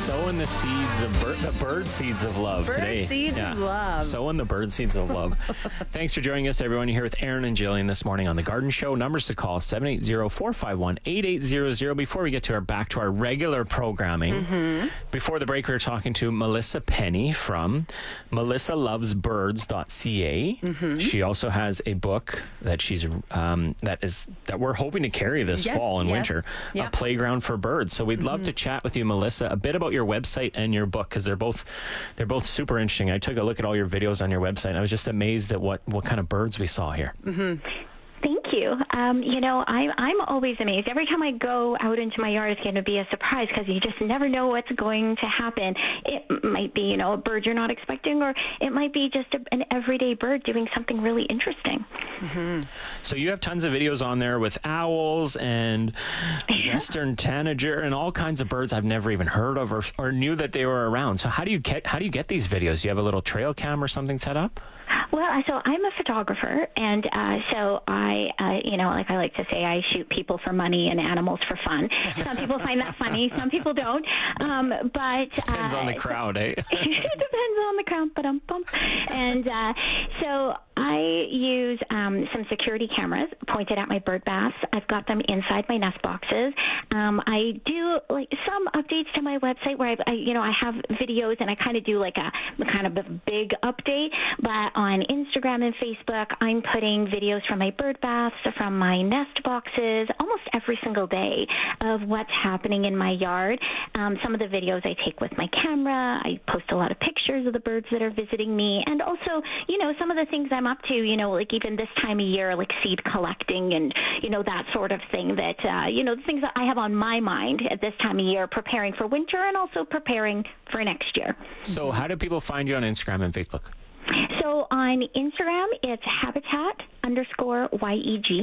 Sowing the seeds of the bird seeds of love today. Bird seeds of love. Sowing the bird seeds of love. Thanks for joining us, everyone. You're here with Aaron and Jillian this morning on The Garden Show. Numbers to call, 780-451-8800. Before we get to back to our regular programming, before the break, we were talking to Melissa Penny from melissalovesbirds.ca. She also has a book that she's that we're hoping to carry this fall and winter, a playground for birds. So we'd love to chat with you, Melissa, a bit about your website and your book, because they're both super interesting. I took a look at all your videos on your website, and I was just amazed at what kind of birds we saw here. Thank you. I'm always amazed. Every time I go out into my yard, it's going to be a surprise because you just never know what's going to happen. It might be, a bird you're not expecting, or it might be just an everyday bird doing something really interesting. So you have tons of videos on there with owls and western tanager and all kinds of birds I've never even heard of or knew that they were around. So how do you get these videos? Do you have a little trail cam or something set up? Well, so I'm a photographer, and so I, like I like to say, I shoot people for money and animals for fun. Some people find that funny, some people don't. But depends on the crowd, eh? It depends on the crowd, and so I use some security cameras pointed at my bird baths. I've got them inside my nest boxes. I do some updates to my website where I have videos, and I kind of do a big update. But on Instagram and Facebook, I'm putting videos from my bird baths, from my nest boxes, almost every single day of what's happening in my yard. Some of the videos I take with my camera. I post a lot of pictures of the birds that are visiting me, and also, some of the things I'm up to, even this time of year, like seed collecting and, that sort of thing that, the things that I have on my mind at this time of year, preparing for winter and also preparing for next year. So how do people find you on Instagram and Facebook? So on Instagram, it's habitat_YEG.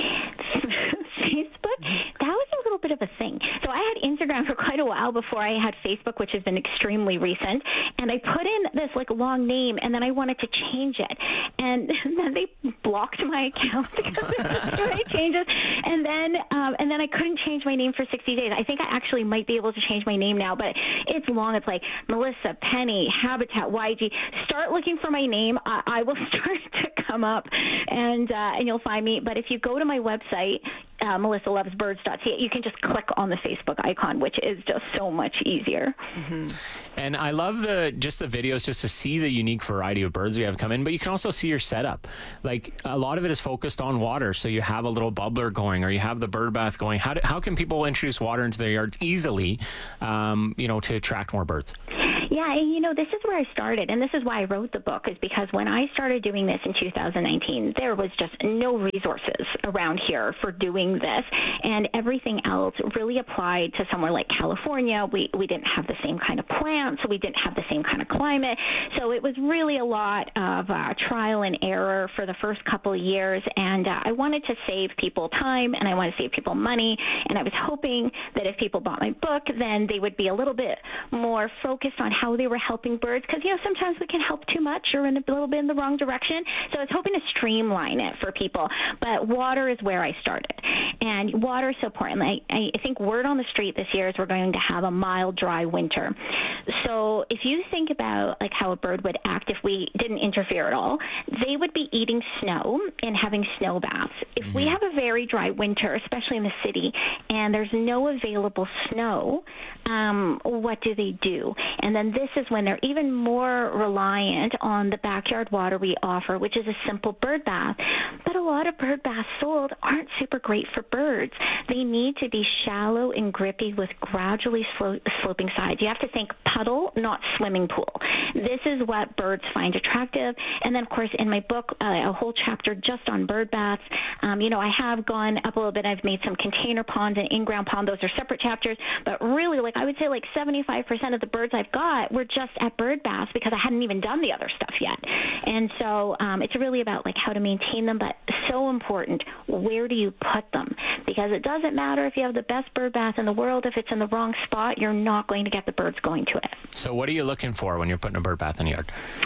Facebook, that was a little bit of a thing. So I had Instagram for quite a while before I had Facebook, which has been extremely recent. And I put in this long name, and then I wanted to change it. And then they blocked my account because it was too many changes. And then I couldn't change my name for 60 days. I think I actually might be able to change my name now, but it's long. It's like Melissa Penny, Habitat YG. Start looking for my name. I will start to come up, and you'll find me. But if you go to my website, melissalovesbirds.ca, you can just click on the Facebook icon, which is just so much easier. And I love the videos just to see the unique variety of birds we have come in, but you can also see your setup. Like, a lot of it is focused on water, so you have a little bubbler going, or you have the bird bath going. How can people introduce water into their yards easily, to attract more birds? Yeah, this is where I started, and this is why I wrote the book, is because when I started doing this in 2019, there was just no resources around here for doing this, and everything else really applied to somewhere like California. We didn't have the same kind of plants, so we didn't have the same kind of climate, so it was really a lot of trial and error for the first couple of years, and I wanted to save people time, and I wanted to save people money, and I was hoping that if people bought my book, then they would be a little bit more focused on how they were helping birds, because sometimes we can help too much or in a little bit in the wrong direction. So I was hoping to streamline it for people, but water is where I started, and water is so important. I think word on the street this year is we're going to have a mild, dry winter. So if you think about how a bird would act if we didn't interfere at all, they would be eating snow and having snow baths. If we have a very dry winter, especially in the city, and there's no available snow, what do they do? And then this is when they're even more reliant on the backyard water we offer, which is a simple bird bath. But a lot of bird baths sold aren't super great for birds. They need to be shallow and grippy with gradually sloping sides. You have to think puddle, not swimming pool. This is what birds find attractive. And then, of course, in my book, a whole chapter just on bird baths. I have gone up a little bit. I've made some container ponds and in-ground pond. Those are separate chapters. But really, I would say 75% of the birds I've got were just at bird baths because I hadn't even done the other stuff yet. And so it's really about how to maintain them, but so important, where do you put them? Because it doesn't matter if you have the best bird bath in the world. If it's in the wrong spot, you're not going to get the birds going to it. So what are you looking for when you're putting a bird bath in the yard? So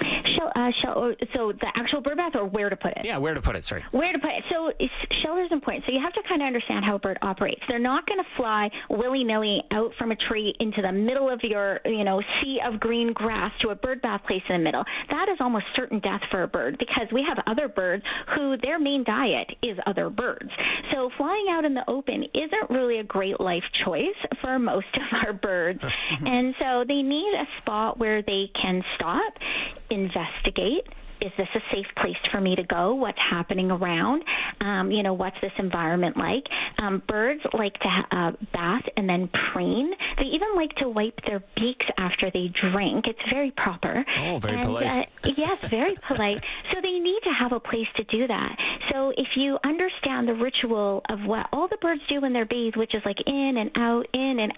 so the actual bird bath, or where to put it? Yeah, where to put it, sorry. Where to put it. So shelter is important. So you have to kind of understand how a bird operates. They're not going to fly willy-nilly out from a tree into the middle of your, sea of green grass to a bird bath place in the middle. That is almost certain death for a bird, because we have other birds who their main diet is other birds. So flying out in the open isn't really a great life choice for most of our birds. And so they need a spot where they can stop, investigate. Is this a safe place for me to go? What's happening around? What's this environment like? Birds like to bath and then preen. They even like to wipe their beaks after they drink. It's very proper. Oh, very polite. Yes, very polite. So they need to have a place to do that. So if you understand the ritual of what all the birds do when they're bathed, which is like in and out,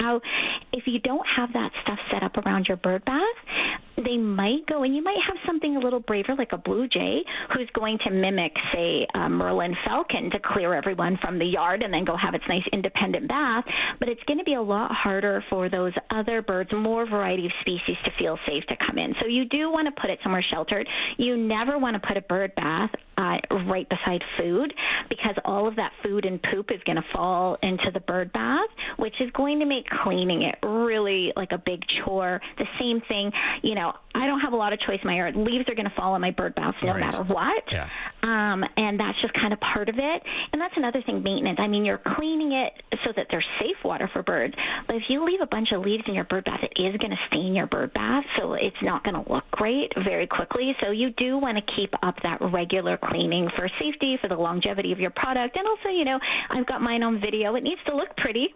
if you don't have that stuff set up around your bird bath, they might go, and you might have something a little braver, like a blue jay, who's going to mimic, say, a Merlin falcon to clear everyone from the yard and then go have its nice independent bath. But it's going to be a lot harder for those other birds, more variety of species, to feel safe to come in. So you do want to put it somewhere sheltered. You never want to put a bird bath right beside food, because all of that food and poop is going to fall into the bird bath, which is going to make cleaning it really like a big chore. The same thing, I don't have a lot of choice in my yard. Leaves are going to fall in my bird baths no matter what. Yeah. And that's just kind of part of it. And that's another thing, maintenance. I mean, you're cleaning it so that there's safe water for birds. But if you leave a bunch of leaves in your bird bath, it is going to stain your bird bath, so it's not going to look great very quickly. So you do want to keep up that regular cleaning for safety, for the longevity of your product. And also, I've got mine on video. It needs to look pretty.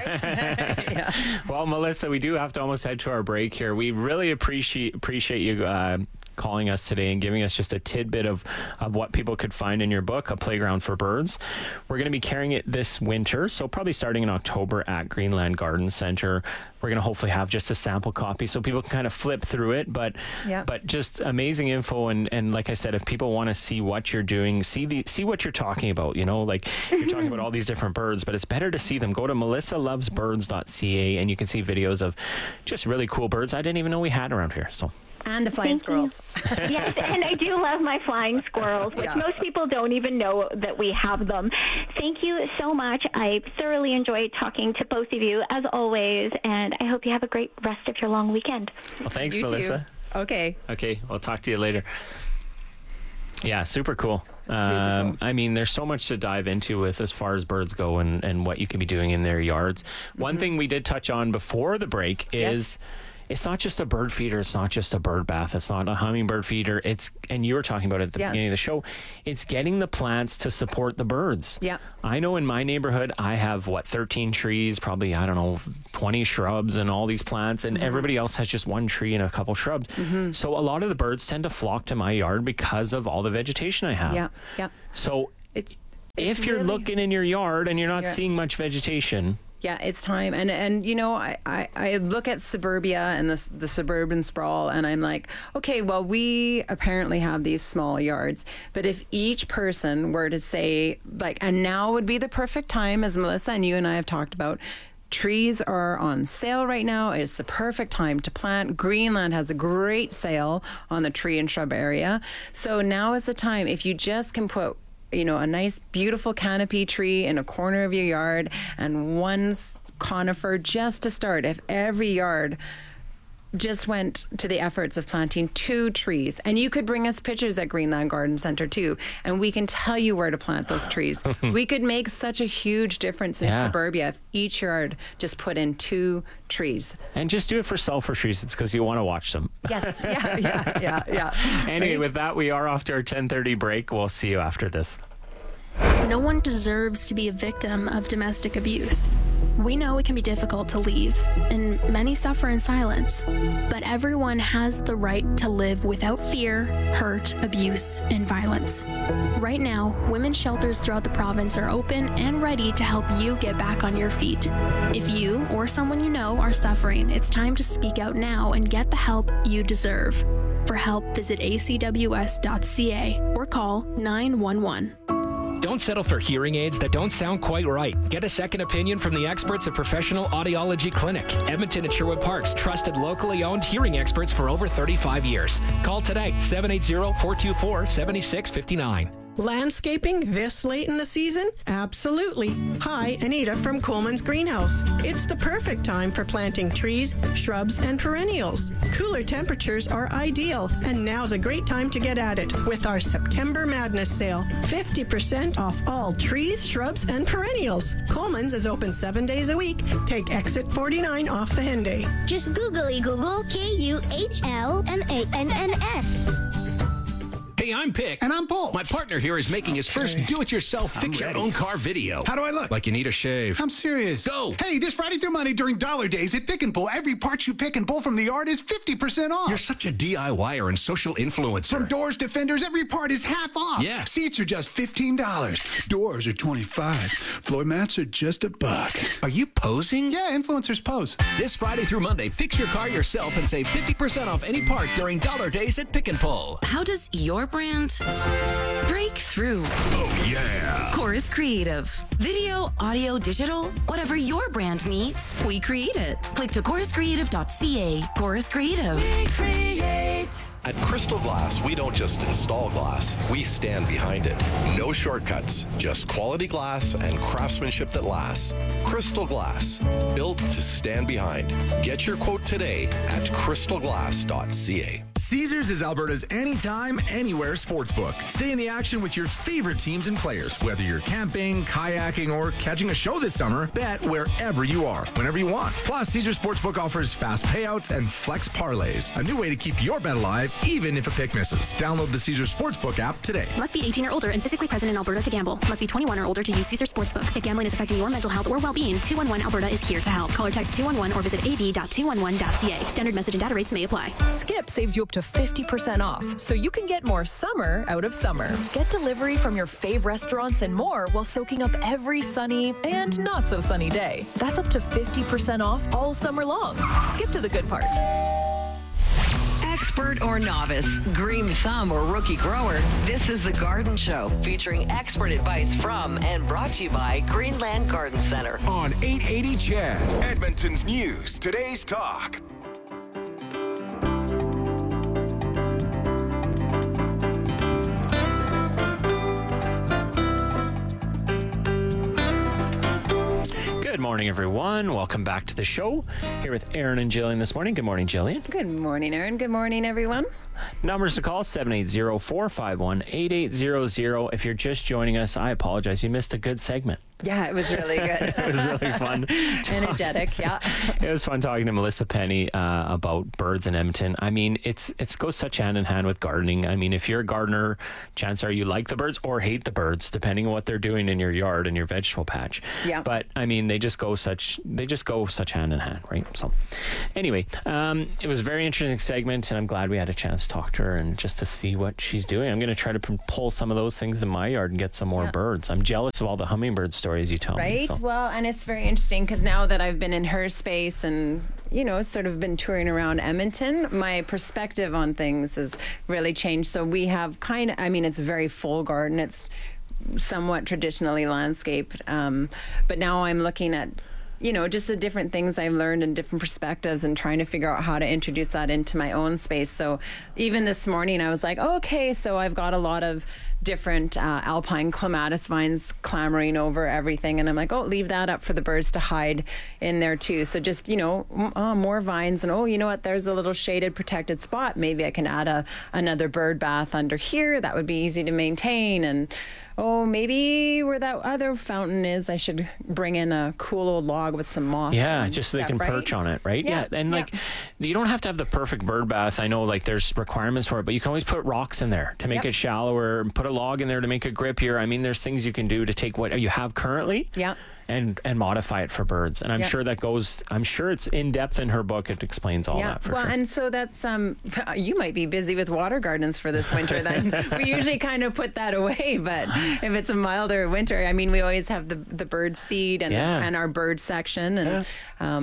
Yeah. Well, Melissa, we do have to almost head to our break here. We really appreciate you calling us today and giving us just a tidbit of what people could find in your book, A Playground for Birds. We're going to be carrying it this winter, so probably starting in October at Greenland Garden Center. We're going to hopefully have just a sample copy so people can kind of flip through it, but just amazing info. And like I said, if people want to see what you're doing, see what you're talking about, like you're talking about all these different birds, but it's better to see them. Go to melissalovesbirds.ca and you can see videos of just really cool birds I didn't even know we had around here. So. And the flying squirrels. Yes, and I do love my flying squirrels, which most people don't even know that we have them. Thank you so much. I thoroughly enjoyed talking to both of you, as always, and I hope you have a great rest of your long weekend. Well, thanks, Melissa. Too. Okay, we'll talk to you later. Yeah, super cool. Cool. I mean, there's so much to dive into with as far as birds go and what you can be doing in their yards. One thing we did touch on before the break is... It's not just a bird feeder. It's not just a bird bath. It's not a hummingbird feeder. And you were talking about it at the beginning of the show. It's getting the plants to support the birds. Yeah. I know in my neighborhood, I have 13 trees, probably, 20 shrubs and all these plants, and everybody else has just one tree and a couple shrubs. So a lot of the birds tend to flock to my yard because of all the vegetation I have. Yeah. So it's if you're looking in your yard and you're not seeing much vegetation, yeah, it's time. And I look at suburbia and the suburban sprawl, and I'm like, okay, well, we apparently have these small yards, but if each person were to say, and now would be the perfect time, as Melissa and you and I have talked about, trees are on sale right now. It's the perfect time to plant. Greenland has a great sale on the tree and shrub area. So now is the time. If you just can put a nice, beautiful canopy tree in a corner of your yard and one conifer just to start. If every yard just went to the efforts of planting 2 trees, and you could bring us pictures at Greenland Garden Center too, and we can tell you where to plant those trees. We could make such a huge difference in suburbia if each yard just put in 2 trees. And just do it for selfish reasons, because you want to watch them. Yes, yeah. Anyway, with that, we are off to our 10:30 break. We'll see you after this. No one deserves to be a victim of domestic abuse. We know it can be difficult to leave, and many suffer in silence. But everyone has the right to live without fear, hurt, abuse, and violence. Right now, women's shelters throughout the province are open and ready to help you get back on your feet. If you or someone you know are suffering, it's time to speak out now and get the help you deserve. For help, visit acws.ca or call 911. Don't settle for hearing aids that don't sound quite right. Get a second opinion from the experts at Professional Audiology Clinic. Edmonton and Sherwood Park's trusted locally owned hearing experts for over 35 years. Call today, 780-424-7659. Landscaping this late in the season? Absolutely. Hi, Anita from Coleman's Greenhouse. It's the perfect time for planting trees, shrubs, and perennials. Cooler temperatures are ideal, and now's a great time to get at it with our September Madness sale. 50% off all trees, shrubs, and perennials. Coleman's is open 7 days a week. Take exit 49 off the Henday. Just Google KUHLMANNS. Hey, I'm Pick. And I'm Paul. My partner here is making his first do-it-yourself fix-your-own-car video. How do I look? Like you need a shave. I'm serious. Go. Hey, this Friday through Monday during Dollar Days at Pick and Pull, every part you pick and pull from the yard is 50% off. You're such a DIYer and social influencer. From doors to fenders, every part is half off. Yeah. Seats are just $15. Doors are $25. Floor mats are just $1. Are you posing? Yeah, influencers pose. This Friday through Monday, fix your car yourself and save 50% off any part during Dollar Days at Pick and Pull. How does your brand break through? Oh, yeah. Chorus Creative. Video, audio, digital, whatever your brand needs, we create it. Click to choruscreative.ca. Chorus Creative. We create. At Crystal Glass, we don't just install glass, we stand behind it. No shortcuts, just quality glass and craftsmanship that lasts. Crystal Glass, built to stand behind. Get your quote today at crystalglass.ca. Caesars is Alberta's anytime, anywhere sportsbook. Stay in the action with your favorite teams and players. Whether you're camping, kayaking, or catching a show this summer, bet wherever you are, whenever you want. Plus, Caesars Sportsbook offers fast payouts and flex parlays, a new way to keep your bet alive, even if a pick misses. Download the Caesars Sportsbook app today. Must be 18 or older and physically present in Alberta to gamble. Must be 21 or older to use Caesars Sportsbook. If gambling is affecting your mental health or well-being, 211 Alberta is here to help. Call or text 211 or visit ab.211.ca. Standard message and data rates may apply. Skip saves you up to 50% off, so you can get more summer out of summer. Get delivery from your fave restaurants and more while soaking up every sunny and not so sunny day. That's up to 50% off all summer long. Skip to the good part. Expert or novice, green thumb or rookie grower, this is The Garden Show, featuring expert advice from and brought to you by Greenland Garden Center. On 880 CHED, Edmonton's News, Today's Talk. Good morning, everyone. Welcome back to the show. Here with Aaron and Jillian this morning. Good morning, Jillian. Good morning, Aaron. Good morning, everyone. Numbers to call, 780-451-8800. If you're just joining us, I apologize. You missed a good segment. Yeah, it was really good. It was really fun. Energetic, yeah. It was fun talking to Melissa Penny about birds in Edmonton. I mean, it goes such hand in hand with gardening. I mean, if you're a gardener, chances are you like the birds or hate the birds, depending on what they're doing in your yard and your vegetable patch. Yeah. But I mean, they just go such hand in hand, right? So, anyway, it was a very interesting segment, and I'm glad we had a chance to talk to her and just to see what she's doing. I'm going to try to pull some of those things in my yard and get some more birds. I'm jealous of all the hummingbird stories you tell me. Right? So. Well, and it's very interesting because now that I've been in her space and, you know, sort of been touring around Edmonton, my perspective on things has really changed. So we have it's a very full garden. It's somewhat traditionally landscaped. But now I'm looking at, you know, just the different things I've learned and different perspectives and trying to figure out how to introduce that into my own space. So even this morning I was like, okay, so I've got a lot of different alpine clematis vines clambering over everything, and I'm like, oh, leave that up for the birds to hide in there too. So just, you know, more vines, and you know what, there's a little shaded protected spot, maybe I can add another bird bath under here. That would be easy to maintain. And maybe where that other fountain is, I should bring in a cool old log with some moss. Yeah, just so they can perch on it, right? Yeah. And you don't have to have the perfect bird bath. I know there's requirements for it, but you can always put rocks in there to make it shallower, put a log in there to make it grippier. I mean, there's things you can do to take what you have currently. Yeah. And modify it for birds. And I'm sure it's in depth in her book. It explains all that for sure. And so that's, you might be busy with water gardens for this winter then. We usually kind of put that away, but if it's a milder winter, I mean, we always have the bird seed and our bird section. And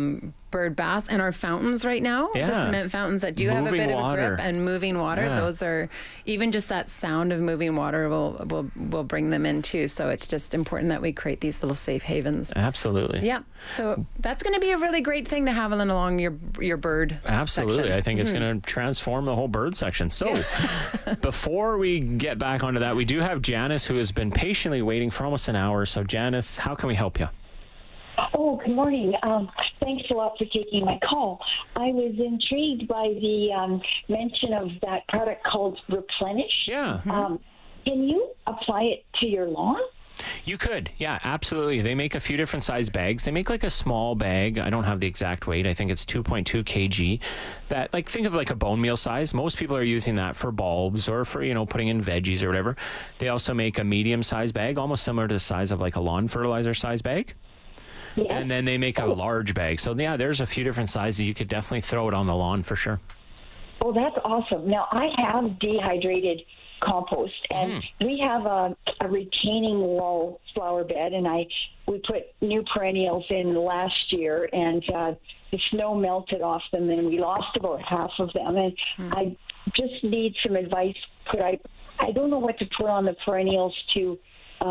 bird baths, and our fountains right now, the cement fountains that do have a bit of a grip and moving water, those are, even just that sound of moving water will bring them in too. So it's just important that we create these little safe havens. Absolutely. Yeah. So that's going to be a really great thing to have along your bird Absolutely. section. I think it's going to transform the whole bird section. So before we get back onto that, we do have Janice, who has been patiently waiting for almost an hour. So Janice, how can we help you? Oh, good morning. Thanks a lot for taking my call. I was intrigued by the mention of that product called Replenish. Yeah. Can you apply it to your lawn? You could. Yeah, absolutely. They make a few different size bags. They make like a small bag. I don't have the exact weight. I think it's 2.2 kg. That, like, think of like a bone meal size. Most people are using that for bulbs or for, putting in veggies or whatever. They also make a medium size bag, almost similar to the size of like a lawn fertilizer size bag. Yeah. And then they make a large bag. So, yeah, there's a few different sizes. You could definitely throw it on the lawn for sure. Oh, that's awesome. Now, I have dehydrated compost, and we have a retaining wall flower bed, and we put new perennials in last year, and the snow melted off them, and we lost about half of them. And I just need some advice. I don't know what to put on the perennials to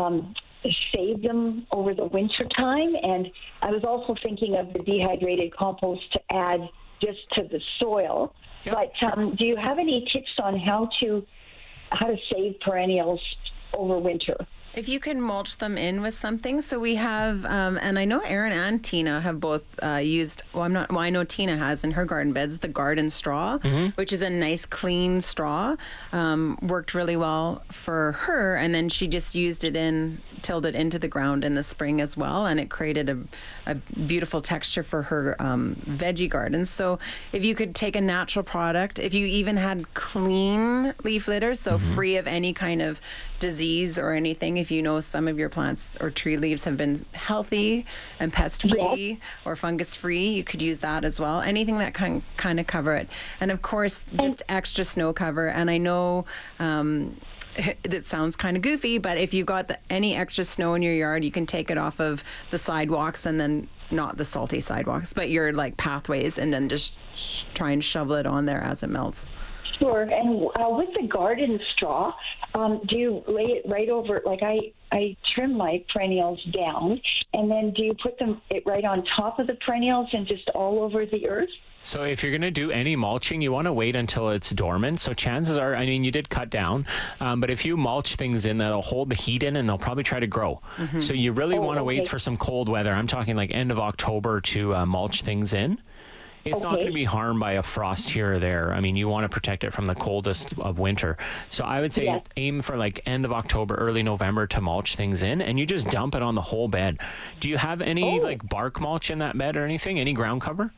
save them over the winter time, and I was also thinking of the dehydrated compost to add just to the soil. Yep. But do you have any tips on how to save perennials over winter? If you can mulch them in with something. So we have, and I know Erin and Tina have both used, I know Tina has in her garden beds, the garden straw, which is a nice clean straw. Worked really well for her. And then she just tilled it into the ground in the spring as well. And it created a beautiful texture for her veggie gardens. So if you could take a natural product, if you even had clean leaf litter, so free of any kind of disease or anything, if you know some of your plants or tree leaves have been healthy and pest-free or fungus-free, you could use that as well. Anything that can kind of cover it. And of course, just extra snow cover. And I know it sounds kind of goofy, but if you've got any extra snow in your yard, you can take it off of the sidewalks, and then not the salty sidewalks, but your like pathways, and then just try and shovel it on there as it melts. Sure. And with the garden straw, do you lay it right over, like I trim my perennials down, and then do you put it right on top of the perennials and just all over the earth? So if you're going to do any mulching, you want to wait until it's dormant. So chances are, you did cut down, but if you mulch things in, that'll hold the heat in and they'll probably try to grow. So you really want to wait for some cold weather. I'm talking like end of October to mulch things in. It's not going to be harmed by a frost here or there. You want to protect it from the coldest of winter. So I would say aim for like end of October, early November to mulch things in, and you just dump it on the whole bed. Do you have any like bark mulch in that bed or anything? Any ground cover?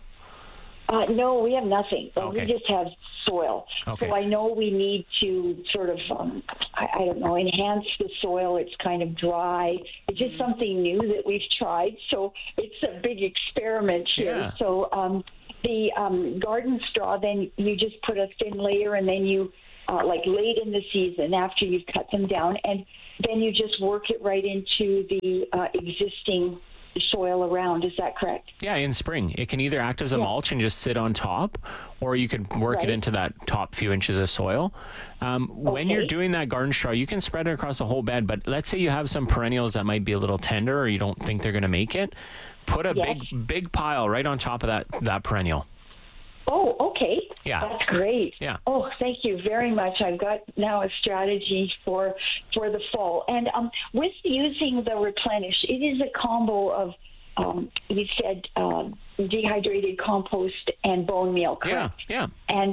No, we have nothing. We just have soil. Okay. So I know we need to sort of, I don't know, enhance the soil. It's kind of dry. It's just something new that we've tried. So it's a big experiment here. Yeah. So the garden straw, then you just put a thin layer, and then you, like late in the season after you've cut them down, and then you just work it right into the existing soil around. Is that correct? Yeah, in spring. It can either act as a mulch and just sit on top, or you could work it into that top few inches of soil. When you're doing that garden straw, you can spread it across the whole bed, but let's say you have some perennials that might be a little tender or you don't think they're going to make it. Put a big pile right on top of that perennial. Oh, okay. Yeah. That's great. Yeah. Oh, thank you very much. I've got now a strategy for the fall. And with using the Replenish, it is a combo of, you said, dehydrated compost and bone meal, correct? Yeah. And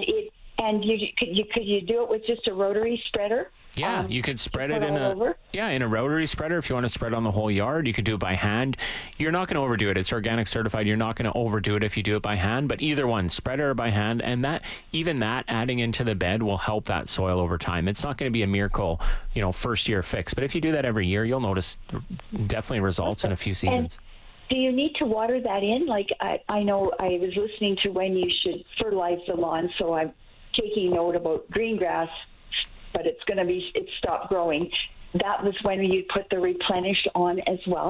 could you do it with just a rotary spreader? Yeah, you could spread it in a rotary spreader. If you want to spread on the whole yard, you could do it by hand. You're not going to overdo it. It's organic certified. You're not going to overdo it if you do it by hand, but either one, spreader or by hand, and that adding into the bed will help that soil over time. It's not going to be a miracle, first year fix, but if you do that every year, you'll notice definitely results in a few seasons. Do you need to water that in? Like I know I was listening to when you should fertilize the lawn, so I'm taking note about green grass, but it stopped growing. That was when you put the Replenish on as well?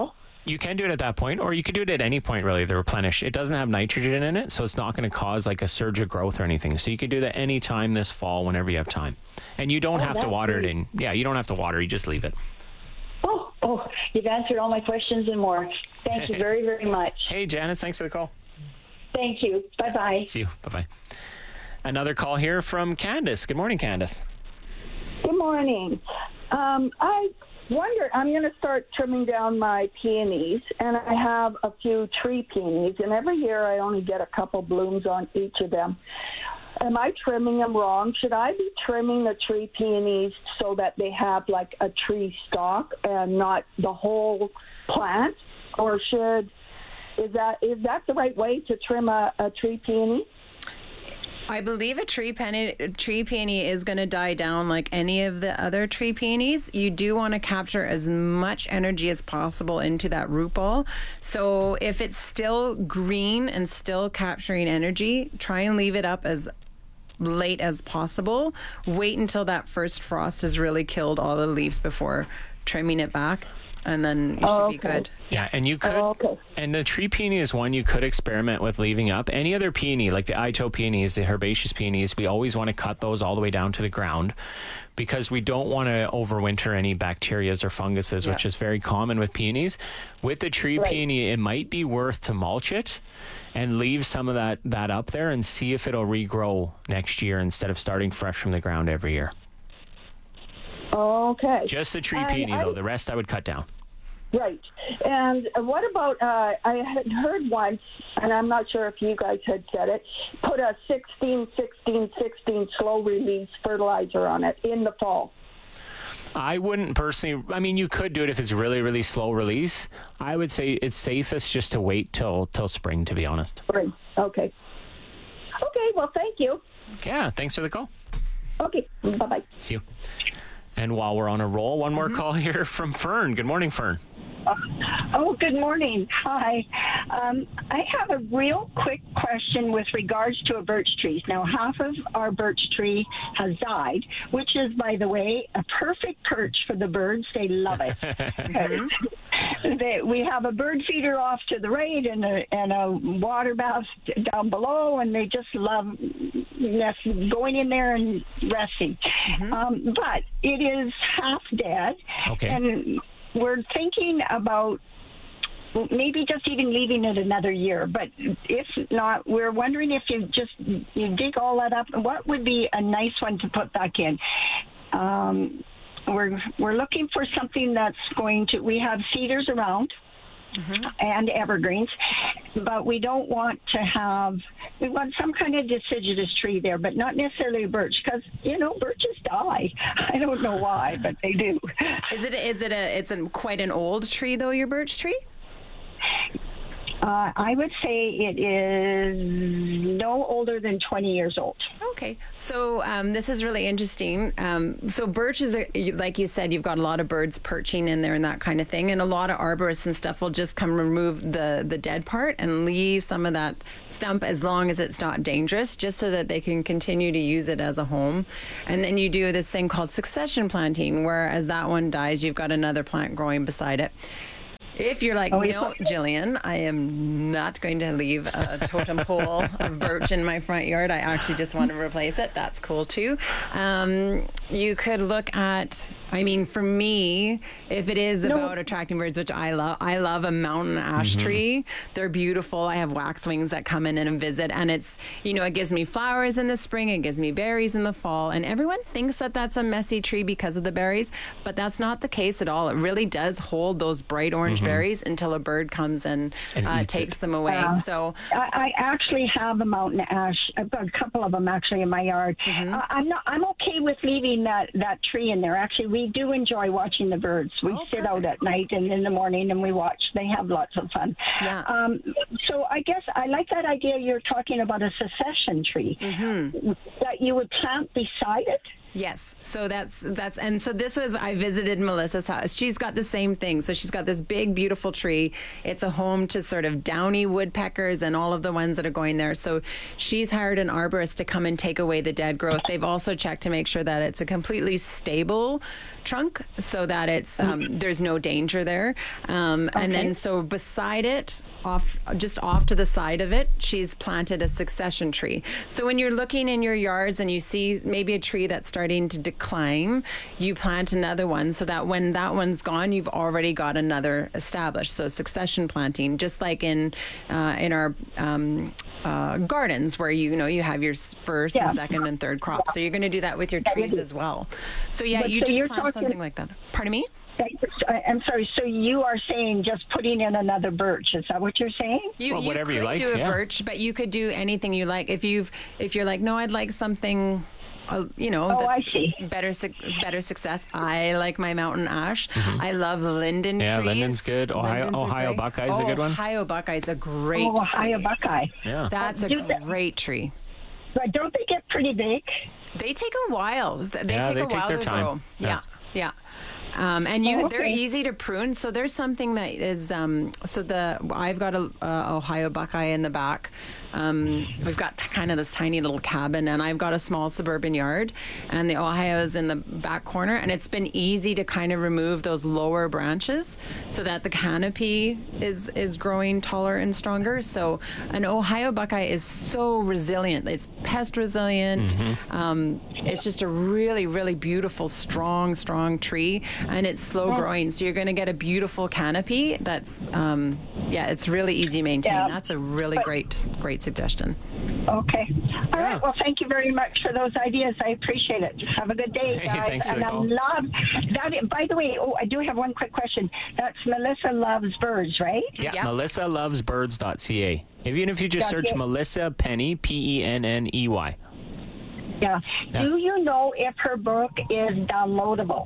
You can do it at that point, or you could do it at any point, really, to replenish. It doesn't have nitrogen in it, so it's not going to cause like a surge of growth or anything. So you could do that any time this fall, whenever you have time. And you don't have to water it in. Yeah, you don't have to water. You just leave it. Oh, you've answered all my questions and more. Thank you very, very much. Hey, Janice, thanks for the call. Thank you. Bye-bye. See you. Bye-bye. Another call here from Candace. Good morning, Candace. Good morning. I wonder, I'm going to start trimming down my peonies, and I have a few tree peonies, and every year I only get a couple blooms on each of them. Am I trimming them wrong? Should I be trimming the tree peonies so that they have like a tree stalk and not the whole plant? Or is that the right way to trim a tree peony? I believe a tree peony is going to die down like any of the other tree peonies. You do want to capture as much energy as possible into that root ball. So if it's still green and still capturing energy, try and leave it up as late as possible. Wait until that first frost has really killed all the leaves before trimming it back, and then you should be good. Yeah, and you could, and the tree peony is one you could experiment with leaving up. Any other peony, like the Ito peonies, the herbaceous peonies, we always want to cut those all the way down to the ground because we don't want to overwinter any bacterias or funguses, which is very common with peonies. With the tree peony, it might be worth to mulch it and leave some of that up there and see if it'll regrow next year instead of starting fresh from the ground every year. Okay. Just the tree peony, though. The rest I would cut down. Right. And what about, I had heard once, and I'm not sure if you guys had said it, put a 16-16-16 slow release fertilizer on it in the fall. I wouldn't personally, I mean, you could do it if it's really, really slow release. I would say it's safest just to wait till spring, to be honest. Spring. Okay. Okay, well, thank you. Yeah, thanks for the call. Okay, bye-bye. See you. And while we're on a roll, one more call here from Fern. Good morning, Fern. Good morning. Hi. I have a real quick question with regards to a birch tree. Now, half of our birch tree has died, which is, by the way, a perfect perch for the birds. They love it. We have a bird feeder off to the right and a water bath down below, and they just love going in there and resting. But it is half dead. Okay. And we're thinking about maybe just even leaving it another year. But if not, we're wondering if you dig all that up, what would be a nice one to put back in? We're looking for something that's going to, we have cedars around and evergreens, but we don't want to have, we want some kind of deciduous tree there, but not necessarily a birch, because, birches die. I don't know why, but they do. It's quite an old tree, though, your birch tree? I would say it is no older than 20 years old. Okay. So this is really interesting. So birch is, like you said, you've got a lot of birds perching in there and that kind of thing. And a lot of arborists and stuff will just come remove the dead part and leave some of that stump as long as it's not dangerous, just so that they can continue to use it as a home. And then you do this thing called succession planting, where as that one dies, you've got another plant growing beside it. If you're like, no, Jillian, I am not going to leave a totem pole of birch in my front yard. I actually just want to replace it. That's cool, too. You could look at, for me, if it is about attracting birds, which I love a mountain ash tree. They're beautiful. I have waxwings that come in and visit, and it's, it gives me flowers in the spring. It gives me berries in the fall, and everyone thinks that that's a messy tree because of the berries, but that's not the case at all. It really does hold those bright orange berries until a bird comes and takes them away. So I actually have a mountain ash. I've got a couple of them actually in my yard. I'm okay with leaving that tree in there. Actually, we do enjoy watching the birds. We sit out at night and in the morning and we watch. They have lots of fun. Yeah. So I guess I like that idea you're talking about, a succession tree that you would plant beside it. Yes. So that's and so this was, I visited Melissa's house. She's got the same thing. So she's got this big, beautiful tree. It's a home to sort of downy woodpeckers and all of the ones that are going there. So she's hired an arborist to come and take away the dead growth. They've also checked to make sure that it's a completely stable trunk so that it's there's no danger there. And then so beside it, just off to the side of it, she's planted a succession tree. So when you're looking in your yards and you see maybe a tree that's starting to decline, you plant another one so that when that one's gone, you've already got another established. So succession planting, just like in our gardens where you have your first and second and third crop. So you're going to do that with your trees as well. So you just plant something like that. Pardon me? I'm sorry. So you are saying just putting in another birch? Is that what you're saying? Whatever you like. You could do a birch, but you could do anything you like. If you're like, no, I'd like something. That's I see. better success. I like my mountain ash. I love linden trees. Yeah, linden's good. Ohio Buckeye is a good one. Ohio Buckeye is a great tree. Ohio Buckeye. Yeah. That's a great tree. But don't they get pretty big? They take a while. They take a while their to time. grow. Yeah. They're easy to prune. So there's something that is I've got a Ohio Buckeye in the back. We've got kind of this tiny little cabin, and I've got a small suburban yard, and the Ohio is in the back corner, and it's been easy to kind of remove those lower branches so that the canopy is growing taller and stronger. So an Ohio Buckeye is so resilient. It's pest resilient. It's just a really, really beautiful, strong tree, and it's slow growing. So you're going to get a beautiful canopy that's, it's really easy to maintain. Yeah. That's a really great suggestion. Okay. All right. Well, thank you very much for those ideas. I appreciate it. Have a good day, guys. Thanks, and I love that. By the way, I do have one quick question. That's Melissa Loves Birds, right? Yeah. MelissaLovesBirds.ca. Even if you just search Melissa Penney, Penney. Yeah. Do you know if her book is downloadable?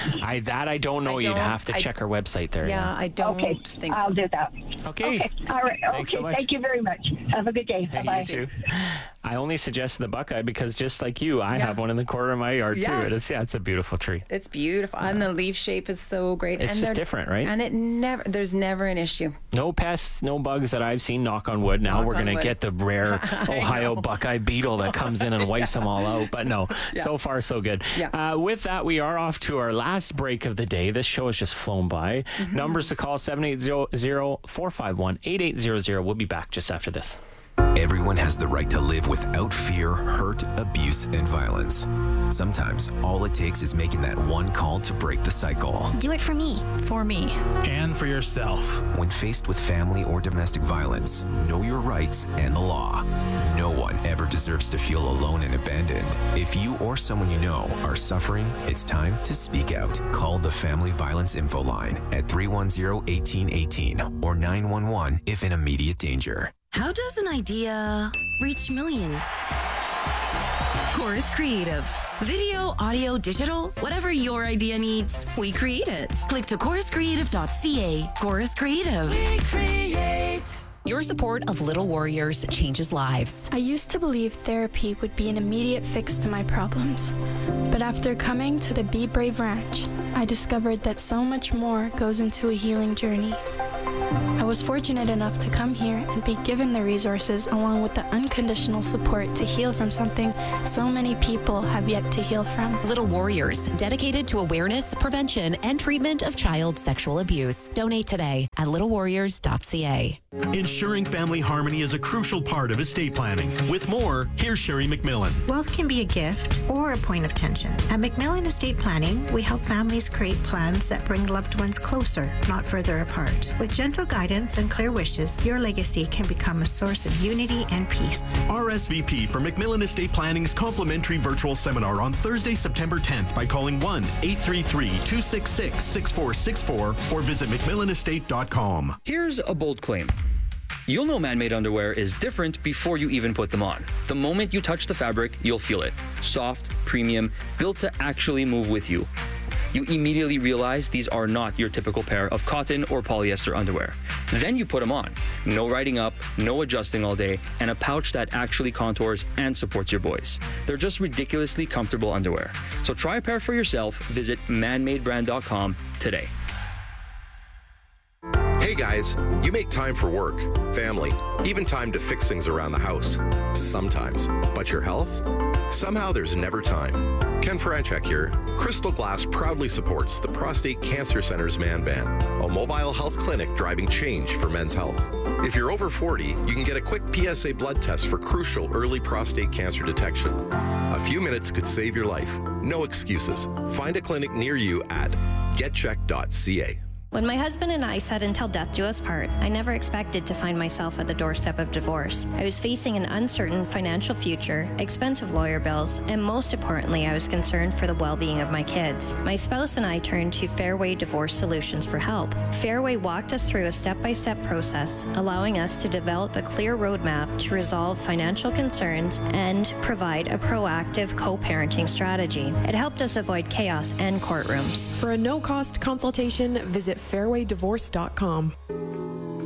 I don't know. You'd have to check her website there. Yeah, I don't think so. I'll do that. Okay. All right. Thanks so much. Thank you very much. Have a good day. Bye-bye. You too. I only suggested the Buckeye because just like you, I have one in the corner of my yard too. It's a beautiful tree. It's beautiful. And the leaf shape is so great. It's just different, right? And there's never an issue. No pests, no bugs that I've seen, knock on wood. Now we're going to get the rare Ohio Buckeye beetle that comes in and wipes them all out. But no, so far so good. Yeah. With that, we are off to our last break of the day. This show has just flown by. Numbers to call 780-451-8800. We'll be back just after this. Everyone has the right to live without fear, hurt, abuse, and violence. Sometimes all it takes is making that one call to break the cycle. Do it for me. For me. And for yourself. When faced with family or domestic violence, know your rights and the law. No one ever deserves to feel alone and abandoned. If you or someone you know are suffering, it's time to speak out. Call the Family Violence Info Line at 310-1818 or 911 if in immediate danger. How does an idea reach millions? Chorus Creative. Video, audio, digital, whatever your idea needs, we create it. Click to choruscreative.ca. Chorus Creative. We create. Your support of Little Warriors changes lives. I used to believe therapy would be an immediate fix to my problems. But after coming to the Be Brave Ranch, I discovered that so much more goes into a healing journey. I was fortunate enough to come here and be given the resources along with the unconditional support to heal from something so many people have yet to heal from. Little Warriors, dedicated to awareness, prevention, and treatment of child sexual abuse. Donate today at littlewarriors.ca. Ensuring family harmony is a crucial part of estate planning. With more, here's Sherry McMillan. Wealth can be a gift or a point of tension. At McMillan Estate Planning, we help families create plans that bring loved ones closer, not further apart. With gentle guidance and clear wishes, your legacy can become a source of unity and peace. RSVP for McMillan Estate Planning's complimentary virtual seminar on Thursday, September 10th by calling 1-833-266-6464 or visit McMillanestate.com. Here's a bold claim. You'll know man-made underwear is different before you even put them on. The moment you touch the fabric, you'll feel it. Soft, premium, built to actually move with you. You immediately realize these are not your typical pair of cotton or polyester underwear. Then you put them on. No riding up, no adjusting all day, and a pouch that actually contours and supports your boys. They're just ridiculously comfortable underwear. So try a pair for yourself. Visit manmadebrand.com today. Hey guys, you make time for work, family, even time to fix things around the house. Sometimes. But your health? Somehow there's never time. Ken Franchek here. Crystal Glass proudly supports the Prostate Cancer Center's Man Van, a mobile health clinic driving change for men's health. If you're over 40, you can get a quick PSA blood test for crucial early prostate cancer detection. A few minutes could save your life. No excuses. Find a clinic near you at getcheck.ca. When my husband and I said until death do us part, I never expected to find myself at the doorstep of divorce. I was facing an uncertain financial future, expensive lawyer bills, and most importantly, I was concerned for the well-being of my kids. My spouse and I turned to Fairway Divorce Solutions for help. Fairway walked us through a step-by-step process, allowing us to develop a clear roadmap to resolve financial concerns and provide a proactive co-parenting strategy. It helped us avoid chaos and courtrooms. For a no-cost consultation, visit fairwaydivorce.com.